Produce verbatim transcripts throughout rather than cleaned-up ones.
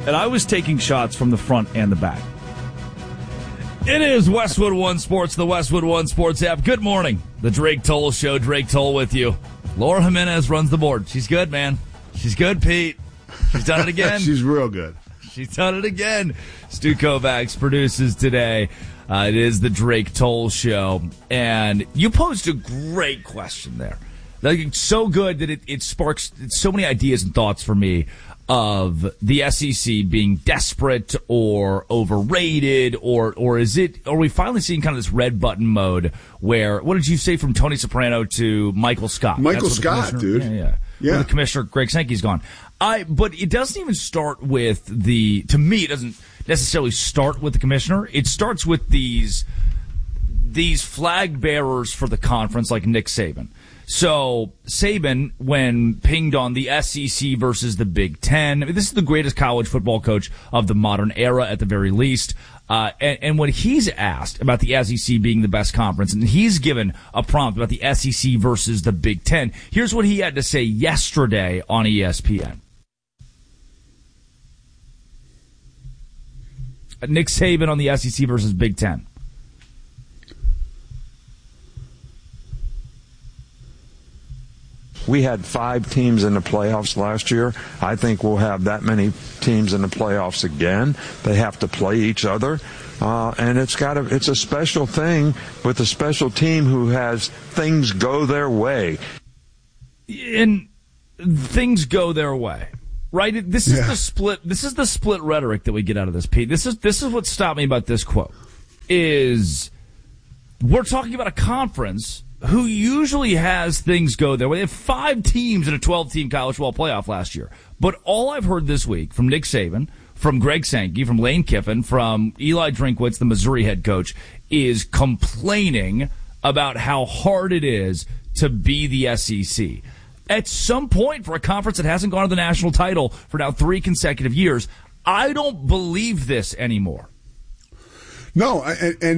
and I was taking shots from the front and the back. It is Westwood One Sports, the Westwood One Sports app. Good morning. The Drake Toll Show. Drake Toll with you. Laura Jimenez runs the board. She's good, man. She's good, Pete. She's done it again. She's real good. She's done it again. Stu Kovacs produces today. Uh, it is the Drake Toll Show. And you posed a great question there. Like, it's so good that it, it sparks so many ideas and thoughts for me of the S E C being desperate or overrated, or or is it, are we finally seeing kind of this red button mode where, what did you say from Tony Soprano to Michael Scott? Michael Scott, dude. Yeah, yeah. Yeah. Where the commissioner, Greg Sankey's gone. I, but it doesn't even start with the, to me, it doesn't necessarily start with the commissioner. It starts with these, these flag bearers for the conference like Nick Saban. So Saban, when pinged on the S E C versus the Big Ten, I mean, this is the greatest college football coach of the modern era at the very least. Uh, and, and when he's asked about the S E C being the best conference, and he's given a prompt about the S E C versus the Big Ten, here's what he had to say yesterday on E S P N. Nick Saban on the S E C versus Big Ten. We had five teams in the playoffs last year. I think we'll have that many teams in the playoffs again. They have to play each other. Uh, and it's got a, it's a special thing with a special team who has things go their way. And things go their way, right? This is yeah. the split, this is the split rhetoric that we get out of this, Pete. This is, this is what stopped me about this quote is we're talking about a conference who usually has things go their way. They have five teams in a twelve-team college football playoff last year. But all I've heard this week from Nick Saban, from Greg Sankey, from Lane Kiffin, from Eli Drinkwitz, the Missouri head coach, is complaining about how hard it is to be the S E C. At some point, for a conference that hasn't gone to the national title for now three consecutive years, I don't believe this anymore. No, and, and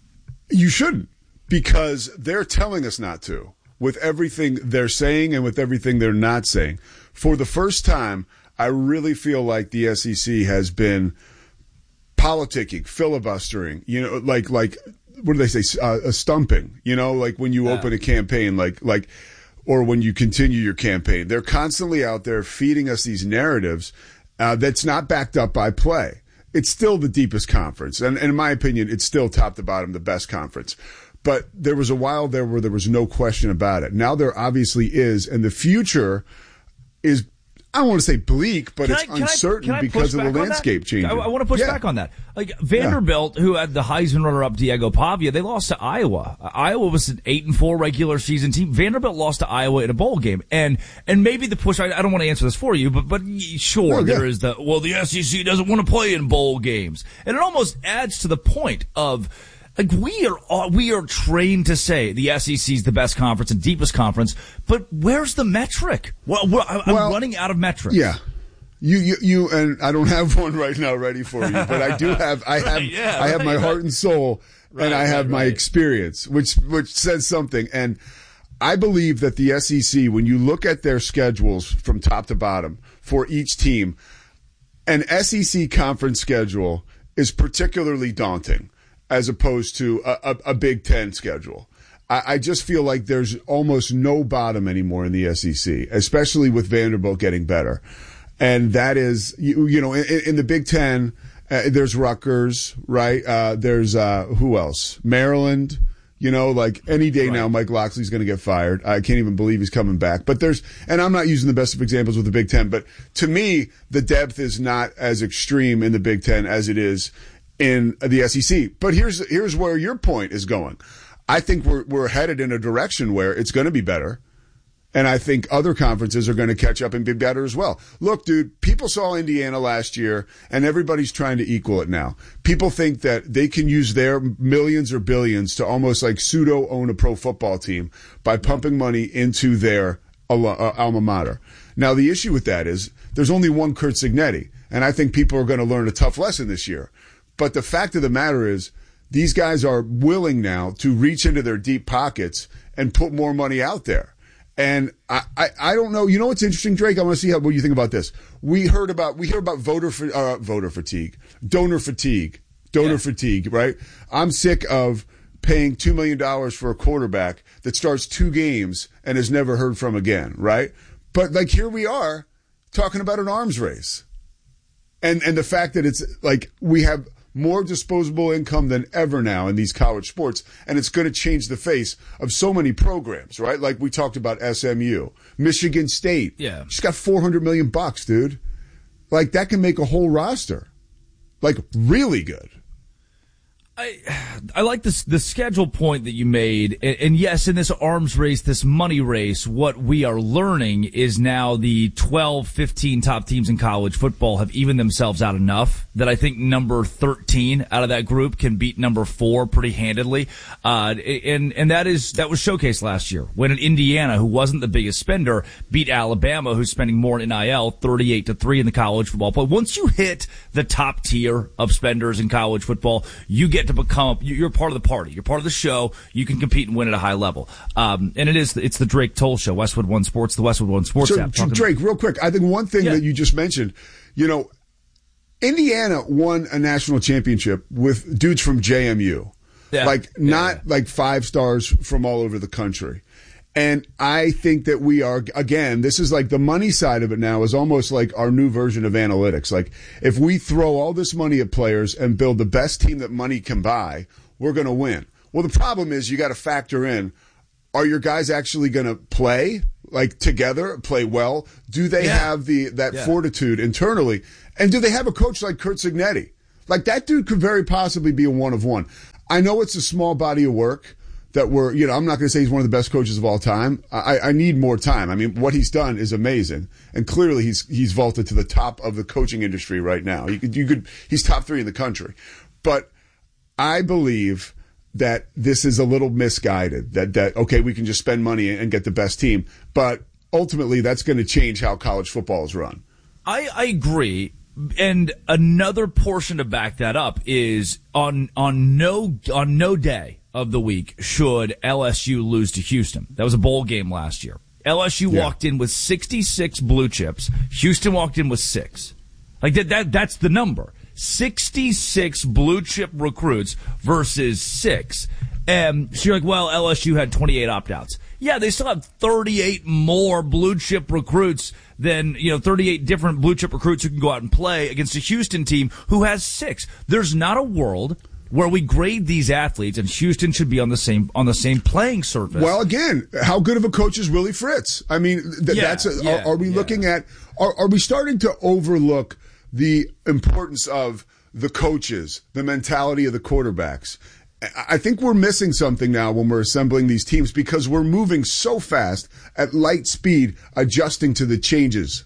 you shouldn't. Because they're telling us not to, with everything they're saying and with everything they're not saying. For the first time, I really feel like the S E C has been politicking, filibustering, you know, like, like, what do they say, uh, a stumping, you know, like when you yeah. open a campaign, like, like, or when you continue your campaign. They're constantly out there feeding us these narratives uh, that's not backed up by play. It's still the deepest conference. And, and in my opinion, it's still top to bottom the best conference. But there was a while there where there was no question about it. Now there obviously is, and the future is, I don't want to say bleak, but can it's I, can uncertain I, can I because of the landscape changing. I, I want to push yeah. back on that. Like Vanderbilt, yeah. who had the Heisman runner-up Diego Pavia, they lost to Iowa. Uh, Iowa was an eight and four regular season team. Vanderbilt lost to Iowa in a bowl game, and and maybe the push. I, I don't want to answer this for you, but but sure, no, there yeah. is the well, the S E C doesn't want to play in bowl games, and it almost adds to the point of. Like we are, we are trained to say the S E C is the best conference and deepest conference, but where's the metric? Well, I'm well, running out of metrics. Yeah, you, you, you, and I don't have one right now ready for you, but I do have, I have, right, yeah, I have right, my right. heart and soul, right, and I have right, my right. experience, which which says something. And I believe that the S E C, when you look at their schedules from top to bottom for each team, an S E C conference schedule is particularly daunting, as opposed to a, a, a Big Ten schedule. I, I just feel like there's almost no bottom anymore in the S E C, especially with Vanderbilt getting better. And that is, you, you know, in, in the Big Ten, uh, there's Rutgers, right? Uh, there's, uh, who else? Maryland, you know, like any day right. now, Mike Loxley's going to get fired. I can't even believe he's coming back. But there's, and I'm not using the best of examples with the Big Ten, but to me, the depth is not as extreme in the Big Ten as it is in the S E C. But here's here's where your point is going. I think we're we're headed in a direction where it's going to be better. And I think other conferences are going to catch up and be better as well. Look, dude, people saw Indiana last year, and everybody's trying to equal it now. People think that they can use their millions or billions to almost like pseudo own a pro football team by pumping money into their alma mater. Now, the issue with that is there's only one Curt Cignetti, and I think people are going to learn a tough lesson this year. But the fact of the matter is, these guys are willing now to reach into their deep pockets and put more money out there. And I, I, I don't know. You know what's interesting, Drake? I want to see how what you think about this. We heard about we hear about voter uh, voter fatigue, donor fatigue, donor yeah. fatigue. Right? I'm sick of paying two million dollars for a quarterback that starts two games and is never heard from again. Right? But like here we are talking about an arms race, and and the fact that it's like we have more disposable income than ever now in these college sports, and it's going to change the face of so many programs, right? Like we talked about S M U, Michigan State. Yeah. She's got four hundred million bucks, dude. Like that can make a whole roster. Like really good. I I like this the schedule point that you made, and, and yes, in this arms race, this money race, what we are learning is now the twelve, fifteen top teams in college football have evened themselves out enough that I think number thirteen out of that group can beat number four pretty handedly, uh, and and that is that was showcased last year when an Indiana, who wasn't the biggest spender, beat Alabama, who's spending more in N I L, thirty-eight to three in the college football. But once you hit the top tier of spenders in college football, you get to become, you're part of the party. You're part of the show. You can compete and win at a high level. Um, and it is, it's the Drake Toll Show, Westwood One Sports, the Westwood One Sports so, app. Drake, real quick, I think one thing yeah. that you just mentioned, you know, Indiana won a national championship with dudes from J M U. Yeah. Like, not yeah. like five stars from all over the country. And I think that we are, again, this is like the money side of it now is almost like our new version of analytics. Like if we throw all this money at players and build the best team that money can buy, we're going to win. Well, the problem is you got to factor in, are your guys actually going to play like together, play well? Do they yeah. have the that yeah. fortitude internally? And do they have a coach like Curt Cignetti? Like that dude could very possibly be a one of one. I know it's a small body of work. That we're, you know, I'm not going to say he's one of the best coaches of all time. I, I need more time. I mean, what he's done is amazing, and clearly he's he's vaulted to the top of the coaching industry right now. You could, you could, he's top three in the country. But I believe that this is a little misguided. That that okay, we can just spend money and get the best team, but ultimately that's going to change how college football is run. I, I agree. And another portion to back that up is on on no on no day of the week should L S U lose to Houston. That was a bowl game last year. L S U yeah. walked in with sixty-six blue chips. Houston walked in with six. Like that, that that's the number. sixty-six blue chip recruits versus six. And so you're like, well, L S U had twenty-eight opt-outs. Yeah, they still have thirty-eight more blue chip recruits than, you know, thirty-eight different blue chip recruits who can go out and play against a Houston team who has six. There's not a world where we grade these athletes, and Houston should be on the same on the same playing surface. Well, again, how good of a coach is Willie Fritz? I mean, th- yeah, that's a, yeah, are, are we yeah. looking at? Are, are we starting to overlook the importance of the coaches, the mentality of the quarterbacks? I think we're missing something now when we're assembling these teams because we're moving so fast at light speed, adjusting to the changes.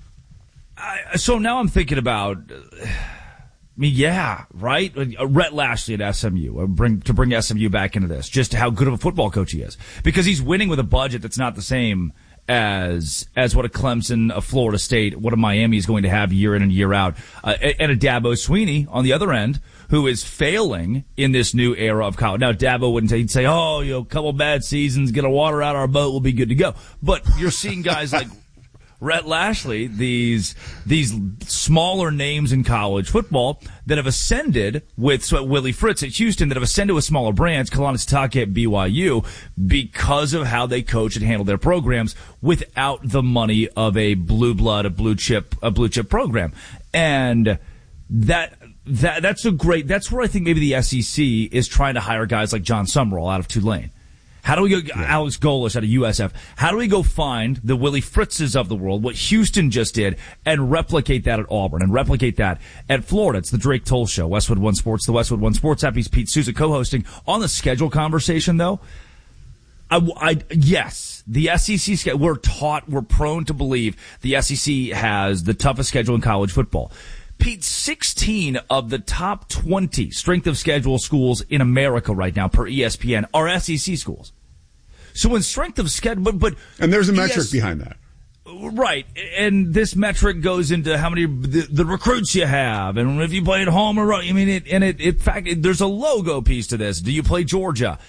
I, so now I'm thinking about, I mean, yeah, right? Rhett Lashley at S M U, bring, to bring S M U back into this, just how good of a football coach he is. Because he's winning with a budget that's not the same as as what a Clemson, a Florida State, what a Miami is going to have year in and year out. Uh, and a Dabo Swinney on the other end, who is failing in this new era of college. Now, Dabo wouldn't say, he'd say, oh, you know, a couple bad seasons, get a water out of our boat, we'll be good to go. But you're seeing guys like Rhett Lashley, these these smaller names in college football that have ascended with so Willie Fritz at Houston, that have ascended with smaller brands, Kalani Sitake at B Y U, because of how they coach and handle their programs without the money of a blue blood, a blue chip, a blue chip program. And that that that's a great, that's where I think maybe the S E C is trying to hire guys like John Summerall out of Tulane. How do we go, yeah. Alex Golesh out of U S F? How do we go find the Willie Fritzes of the world, what Houston just did, and replicate that at Auburn and replicate that at Florida? It's the Drake Toll Show, Westwood One Sports, the Westwood One Sports app. He's Pete Souza co-hosting. On the schedule conversation, though, I, I, yes, the S E C schedule, we're taught, we're prone to believe the S E C has the toughest schedule in college football. Pete, sixteen of the top twenty strength of schedule schools in America right now per E S P N are S E C schools. So in strength of schedule, but, but and there's a E S, metric behind that, right? And this metric goes into how many the, the recruits you have, and if you play at home or road. I mean, it, and it, in fact, it, there's a logo piece to this. Do you play Georgia?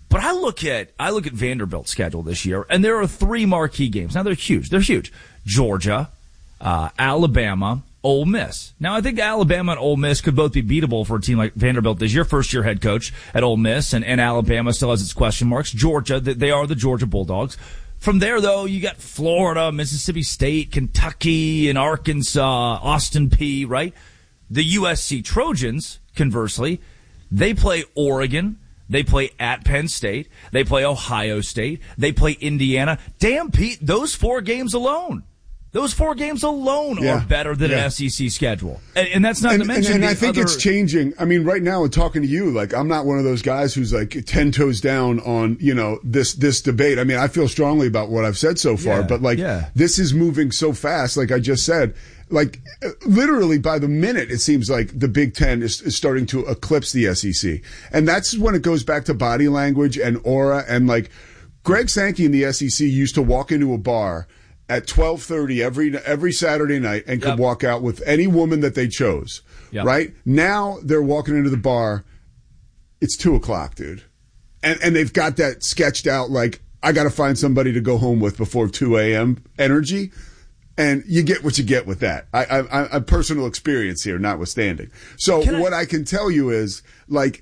But I look at I look at Vanderbilt's schedule this year, and there are three marquee games. Now, they're huge. They're huge. Georgia, uh, Alabama, Ole Miss. Now, I think Alabama and Ole Miss could both be beatable for a team like Vanderbilt this year. First-year head coach at Ole Miss, and, and Alabama still has its question marks. Georgia, they are the Georgia Bulldogs. From there, though, you got Florida, Mississippi State, Kentucky, and Arkansas, Austin Peay, right? The U S C Trojans, conversely, they play Oregon. They play at Penn State. They play Ohio State. They play Indiana. Damn, Pete, those four games alone. Those four games alone yeah, are better than yeah. an S E C schedule. And, and that's not and, to mention And, and the I think other... it's changing. I mean, right now, talking to you, like, I'm not one of those guys who's, like, ten toes down on, you know, this this debate. I mean, I feel strongly about what I've said so far, yeah, but, like, yeah. this is moving so fast, like I just said. Like, literally by the minute, it seems like the Big Ten is, is starting to eclipse the S E C. And that's when it goes back to body language and aura. And, like, Greg Sankey in the S E C used to walk into a bar at twelve thirty every every Saturday night and could yep. walk out with any woman that they chose, yep. right? Now they're walking into the bar, it's two o'clock, dude. And and they've got that sketched out, like, I got to find somebody to go home with before two a.m. energy. And you get what you get with that. I, I, I personal experience here, notwithstanding. So can what I-, I can tell you is, like,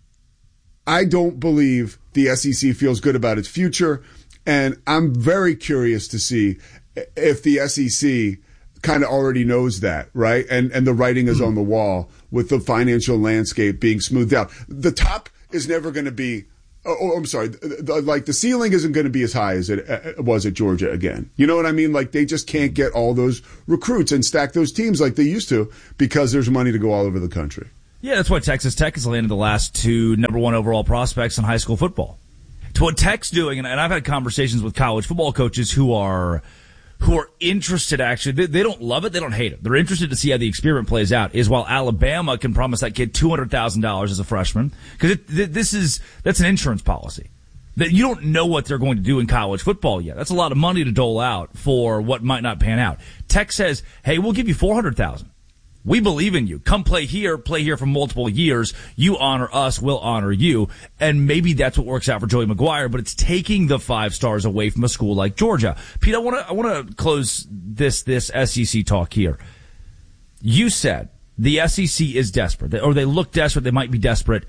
I don't believe the S E C feels good about its future. And I'm very curious to see if the S E C kind of already knows that, right? And and the writing is on the wall with the financial landscape being smoothed out. The top is never going to be, oh, oh, I'm sorry, the, the, like the ceiling isn't going to be as high as it uh, was at Georgia again. You know what I mean? Like, they just can't get all those recruits and stack those teams like they used to because there's money to go all over the country. Yeah, that's why Texas Tech has landed the last two number one overall prospects in high school football. To what Tech's doing, and I've had conversations with college football coaches who are who are interested, actually. They, they don't love it. They don't hate it. They're interested to see how the experiment plays out, is while Alabama can promise that kid two hundred thousand dollars as a freshman, because this is that's an insurance policy. That you don't know what they're going to do in college football yet. That's a lot of money to dole out for what might not pan out. Tech says, hey, we'll give you four hundred thousand dollars. We believe in you. Come play here, play here for multiple years. You honor us, we'll honor you. And maybe that's what works out for Joey McGuire, but it's taking the five stars away from a school like Georgia. Pete, I want to I want to close this this S E C talk here. You said the S E C is desperate, or they look desperate, they might be desperate.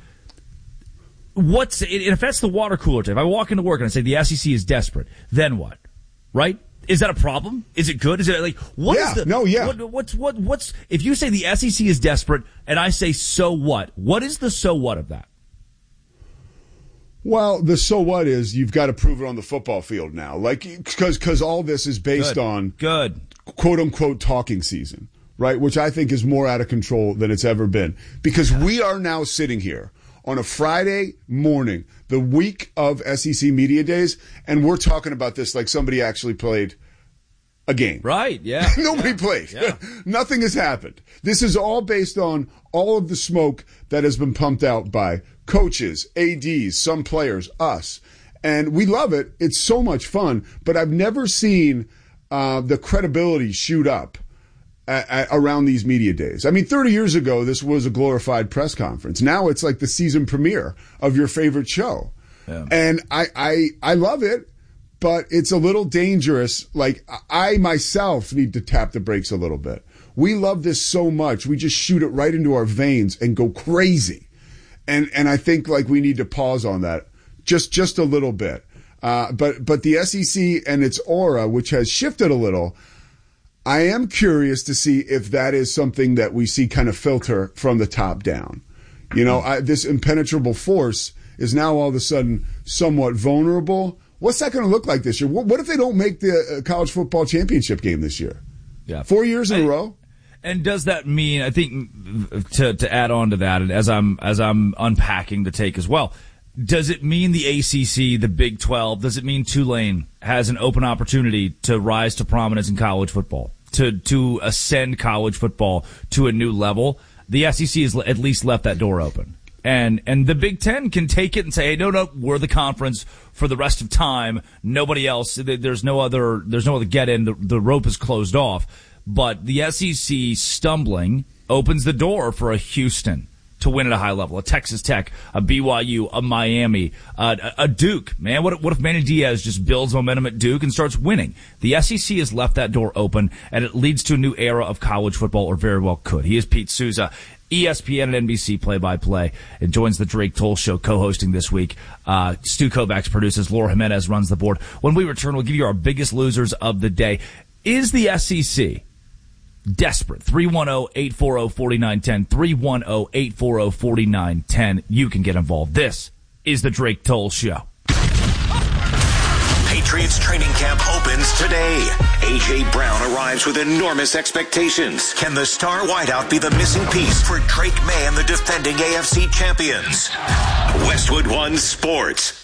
What's if that's the water cooler? If I walk into work and I say the S E C is desperate, then what? Right? Is that a problem? Is it good? Is it like what yeah, is the no? Yeah. What, what's what? What's if you say the S E C is desperate and I say so what? What is the so what of that? Well, the so what is you've got to prove it on the football field now, like because because all this is based good. on good quote unquote talking season, right? Which I think is more out of control than it's ever been because we are now sitting here on a Friday morning, the week of S E C Media Days, and we're talking about this like somebody actually played a game. Right, yeah. Nobody yeah. played. Yeah. Nothing has happened. This is all based on all of the smoke that has been pumped out by coaches, A Ds, some players, us. And we love it. It's so much fun, but I've never seen uh, the credibility shoot up At, at, around these media days. I mean, thirty years ago, this was a glorified press conference. Now it's like the season premiere of your favorite show. Yeah. And I, I, I love it, but it's a little dangerous. Like, I myself need to tap the brakes a little bit. We love this so much. We just shoot it right into our veins and go crazy. And, and I think like we need to pause on that just, just a little bit. Uh, but, but the S E C and its aura, which has shifted a little, I am curious to see if that is something that we see kind of filter from the top down. You know, I, this impenetrable force is now all of a sudden somewhat vulnerable. What's that going to look like this year? What, what if they don't make the uh, college football championship game this year? Yeah, four years in I, a row. And does that mean? I think to to add on to that, and as I'm as I'm unpacking the take as well. Does it mean the A C C, the Big twelve, does it mean Tulane has an open opportunity to rise to prominence in college football, to to ascend college football to a new level? The S E C has at least left that door open. And and the Big Ten can take it and say, hey, no, no, we're the conference for the rest of time. Nobody else, there's no other, there's no other get in. The, the rope is closed off. But the S E C stumbling opens the door for a Houston, to win at a high level. A Texas Tech, a B Y U, a Miami, uh, a, a Duke. Man, what, what if Manny Diaz just builds momentum at Duke and starts winning? The S E C has left that door open, and it leads to a new era of college football, or very well could. He is Pete Souza, E S P N and N B C play-by-play, and joins the Drake Toll Show co-hosting this week. Uh, Stu Kovacs produces. Laura Jimenez runs the board. When we return, we'll give you our biggest losers of the day. Is the S E C desperate? three one zero, eight four zero, four nine one zero. three one zero, eight four zero, four nine one zero. You can get involved. This is the Drake Toll Show. Patriots training camp opens today. A J. Brown arrives with enormous expectations. Can the star wideout be the missing piece for Drake May and the defending A F C champions? Westwood One Sports.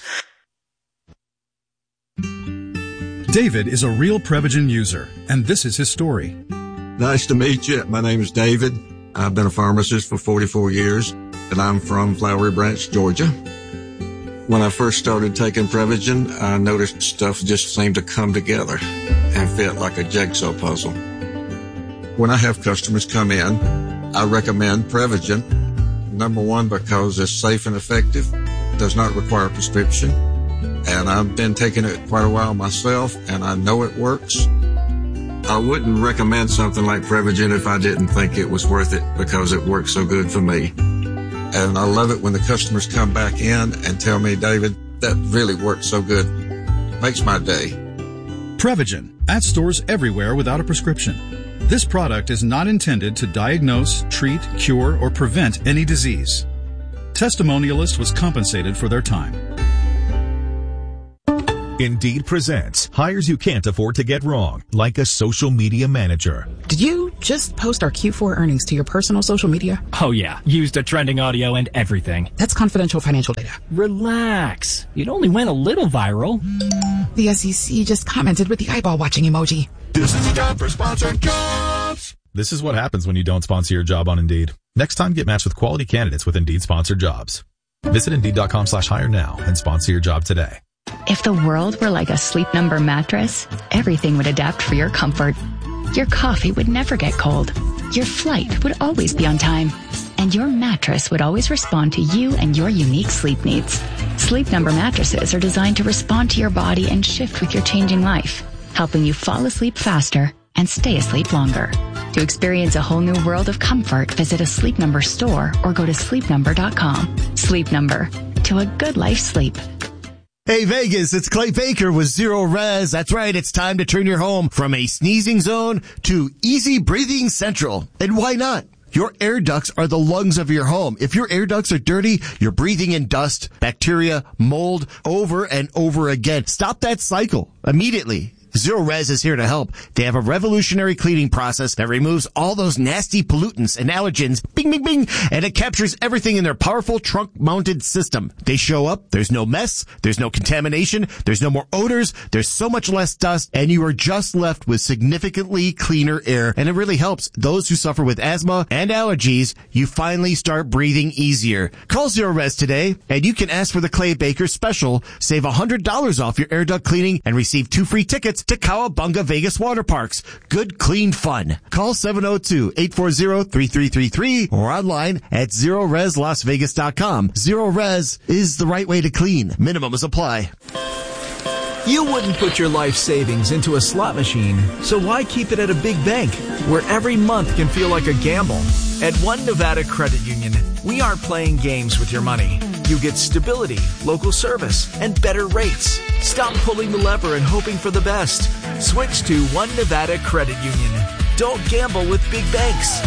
David is a real Prevagen user, and this is his story. Nice to meet you. My name is David. I've been a pharmacist for forty-four years, and I'm from Flowery Branch, Georgia. When I first started taking Prevagen, I noticed stuff just seemed to come together and fit like a jigsaw puzzle. When I have customers come in, I recommend Prevagen. Number one, because it's safe and effective, does not require a prescription, and I've been taking it quite a while myself, and I know it works. I wouldn't recommend something like Prevagen if I didn't think it was worth it, because it works so good for me. And I love it when the customers come back in and tell me, David, that really worked so good. Makes my day. Prevagen, at stores everywhere without a prescription. This product is not intended to diagnose, treat, cure, or prevent any disease. Testimonialist was compensated for their time. Indeed presents hires you can't afford to get wrong, like a social media manager. Did you just post our Q four earnings to your personal social media? Oh yeah, used a trending audio and everything. That's confidential financial data. Relax. It only went a little viral. The S E C just commented with the eyeball watching emoji. This is a job for sponsored jobs. This is what happens when you don't sponsor your job on Indeed. Next time, get matched with quality candidates with Indeed sponsored jobs. Visit Indeed.com slash hire now and sponsor your job today. If the world were like a Sleep Number mattress, everything would adapt for your comfort. Your coffee would never get cold. Your flight would always be on time. And your mattress would always respond to you and your unique sleep needs. Sleep Number mattresses are designed to respond to your body and shift with your changing life, helping you fall asleep faster and stay asleep longer. To experience a whole new world of comfort, visit a Sleep Number store or go to sleep number dot com. Sleep Number. To a good life sleep. Hey Vegas, it's Clay Baker with Zero Res. That's right, it's time to turn your home from a sneezing zone to easy breathing central. And why not? Your air ducts are the lungs of your home. If your air ducts are dirty, you're breathing in dust, bacteria, mold over and over again. Stop that cycle immediately. Zero Res is here to help. They have a revolutionary cleaning process that removes all those nasty pollutants and allergens, bing, bing, bing, and it captures everything in their powerful trunk-mounted system. They show up, there's no mess, there's no contamination, there's no more odors, there's so much less dust, and you are just left with significantly cleaner air, and it really helps those who suffer with asthma and allergies. You finally start breathing easier. Call Zero Res today, and you can ask for the Clay Baker special. Save one hundred dollars off your air duct cleaning and receive two free tickets to Cowabunga Vegas Water Parks. Good, clean fun. Call seven oh two, eight four zero, three three three three or online at zero res las vegas dot com. Zero Res is the right way to clean. Minimums apply. You wouldn't put your life savings into a slot machine, so why keep it at a big bank where every month can feel like a gamble? At One Nevada Credit Union, we aren't playing games with your money. You get stability, local service, and better rates. Stop pulling the lever and hoping for the best. Switch to One Nevada Credit Union. Don't gamble with big banks.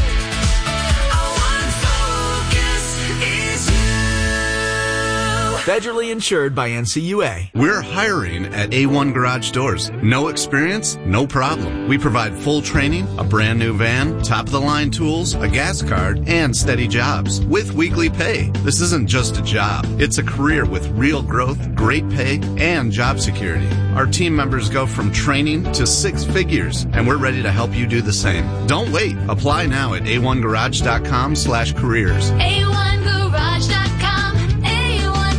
Federally insured by N C U A. We're hiring at A one Garage Doors. No experience? No problem. We provide full training, a brand new van, top-of-the-line tools, a gas card, and steady jobs with weekly pay. This isn't just a job. It's a career with real growth, great pay, and job security. Our team members go from training to six figures, and we're ready to help you do the same. Don't wait. Apply now at a one garage dot com slash careers. a one garage dot com.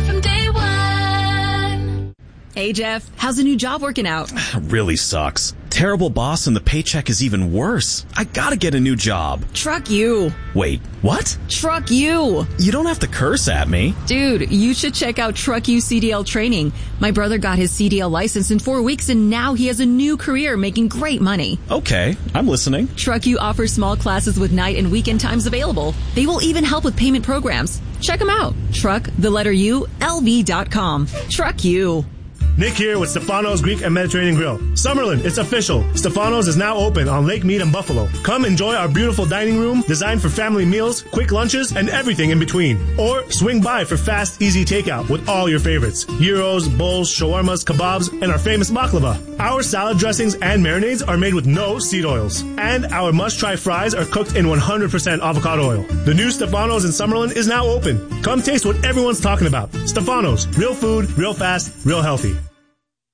Hey, Jeff, how's the new job working out? Really sucks. terrible boss and the paycheck is even worse. I gotta get a new job. Truck you. Wait, what? Truck you. You don't have to curse at me. Dude, you should check out Truck You C D L training. My brother got his C D L license in four weeks and now he has a new career making great money. Okay, I'm listening. Truck You offers small classes with night and weekend times available. They will even help with payment programs. Check them out. Truck, the letter U, L V dot com. Truck You. Nick here with Stefano's Greek and Mediterranean Grill. Summerlin, it's official. Stefano's is now open on Lake Mead and Buffalo. Come enjoy our beautiful dining room designed for family meals, quick lunches, and everything in between. Or swing by for fast, easy takeout with all your favorites. Gyros, bowls, shawarmas, kebabs, and our famous baklava. Our salad dressings and marinades are made with no seed oils. And our must-try fries are cooked in one hundred percent avocado oil. The new Stefano's in Summerlin is now open. Come taste what everyone's talking about. Stefano's, real food, real fast, real healthy.